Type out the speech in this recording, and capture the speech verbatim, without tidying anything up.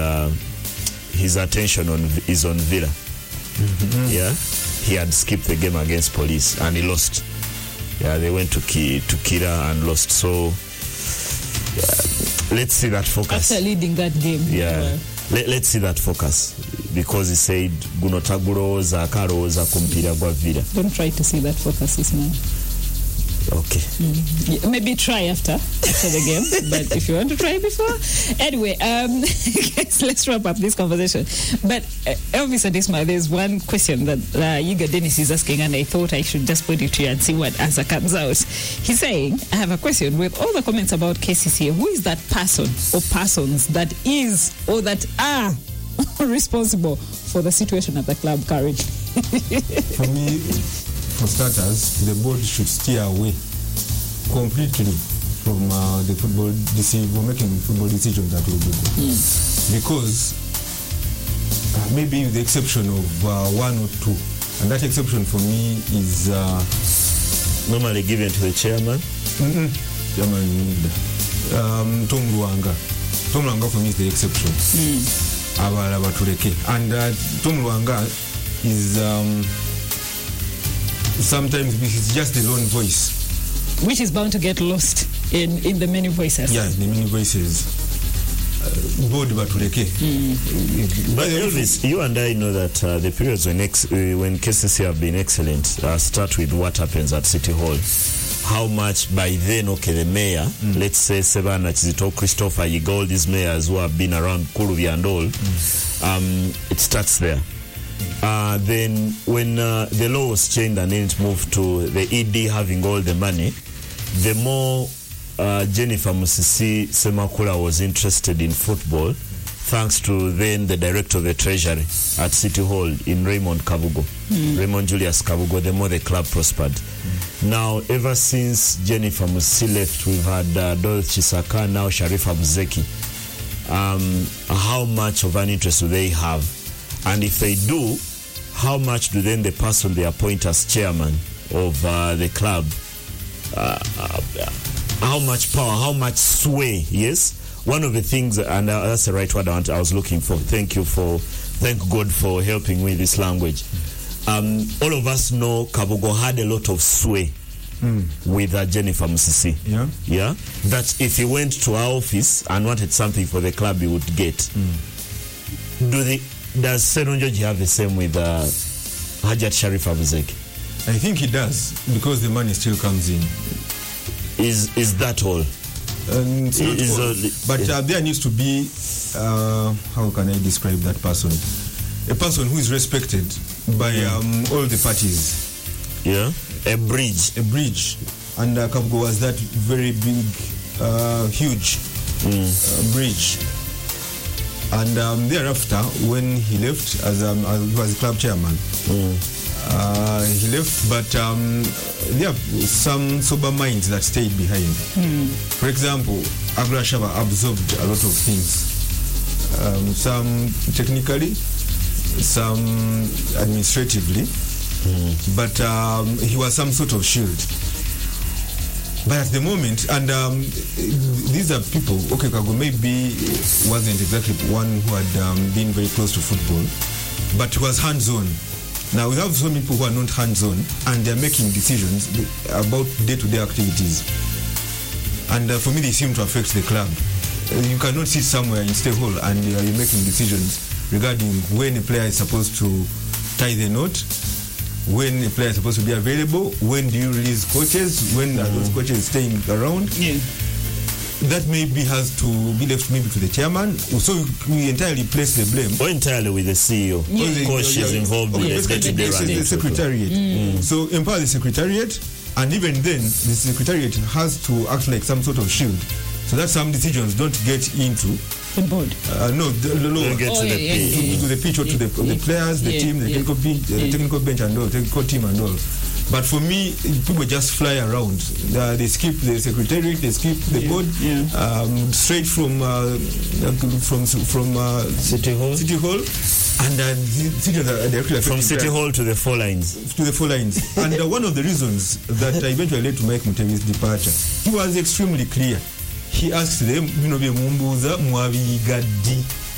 uh, his attention on is on Villa. Mm-hmm. Yeah, he had skipped the game against Police and he lost. Yeah, they went to Ki, to Kira and lost. So yeah, let's see that focus. After leading that game. Yeah, yeah. Let, let's see that focus because he said gunotaguroza karoza kumpira gwa Villa. Don't try to see that focus this man. Okay. Mm. Yeah, maybe try after after the game, but if you want to try before, anyway. Um, guys, let's wrap up this conversation. But uh, obviously, this man, there's one question that uh, Yiga Dennis is asking, and I thought I should just put it to you and see what answer comes out. He's saying, "I have a question. With all the comments about K C C A, who is that person or persons that is or that are responsible for the situation at the club currently?" For me, for starters, the board should steer away completely from uh, the football decision, making football decisions that will be good. Mm. Because uh, maybe with the exception of uh, one or two, and that exception for me is uh, normally given to the chairman. Mm-mm. Chairman, um, Tom Luanga. Tom Luanga for me is the exception. Mm. And uh, Tom Luanga is um, sometimes it's just the lone voice, which is bound to get lost in, in the many voices. Yeah, the many voices. Board uh, Batuleke. Mm. But Elvis, you and I know that uh, the periods when ex- uh, when K C C have been excellent uh, start with what happens at City Hall. How much by then, okay, the mayor, mm. let's say Sevana Chizito, Christopher, you got all these mayors who have been around Kuruvi and all, mm. um, it starts there. Uh, then when uh, the law was changed and then it moved to the E D having all the money, the more uh, Jennifer Musisi Semakula was interested in football, thanks to then the director of the treasury at City Hall in Raymond Kabugo, mm. Raymond Julius Kabugo, the more the club prospered. Mm. Now, ever since Jennifer Musisi left, we've had uh, Dol Chisaka, now Sharifa Buzeki. Um, how much of an interest do they have? And if they do, how much do then the person they appoint as chairman of uh, the club, uh, uh, how much power, how much sway, yes? One of the things, and uh, that's the right word I, want, I was looking for. Thank you for, thank God for helping me with this language. Um, all of us know Kabugo had a lot of sway mm. with uh, Jennifer Musisi. Yeah. Yeah. That if he went to our office and wanted something for the club, he would get. Mm. Do the Does Seron George have the same with uh, Hajat Sharif Abuzeki? I think he does, because the money still comes in. Is is that all? Um, it's not is all. all but uh, there needs to be, uh, how can I describe that person? A person who is respected by um, all the parties. Yeah, a bridge. A bridge. And uh, Kabugo was that very big, uh, huge mm. uh, bridge. And um, thereafter, when he left, as, um, as he was club chairman, mm. uh, he left, but um, there are some sober minds that stayed behind. Mm. For example, Agra Shaba absorbed a lot of things. Um, some technically, some administratively, mm. but um, he was some sort of shield. But at the moment, and um, these are people, okay, Kago maybe wasn't exactly one who had um, been very close to football, but was hands-on. Now, we have some people who are not hands-on, and they're making decisions about day-to-day activities. And uh, for me, they seem to affect the club. Uh, you cannot sit somewhere in Stay Hall and uh, you're making decisions regarding when a player is supposed to tie the knot, when a player is supposed to be available, when do you release coaches, when are those coaches staying around. Yeah. That maybe has to be left maybe to the chairman. So we entirely place the blame. Or entirely with the C E O. Yeah. The coach is involved okay, with the day-to-day running. The secretariat. Mm. So empower the secretariat, and even then, the secretariat has to act like some sort of shield, so that some decisions don't get into the board. Uh, no, the, the lower. Get oh, to, yeah, the yeah, pitch. yeah, yeah. to the pitch or to the, yeah. the players, the yeah. team, the yeah. technical, bench, uh, yeah. technical bench and all, technical team and all. But for me, people just fly around. Uh, they skip the secretariat, they skip the yeah. board, yeah. Um, straight from uh, from from uh, City Hall. City Hall, and uh, decisions are directly from City them. Hall to the four lines. To the four lines. And uh, one of the reasons that eventually led to Mike Mutebi's departure, he was extremely clear. He asked them, you know, Mumbuza Mwabigadi.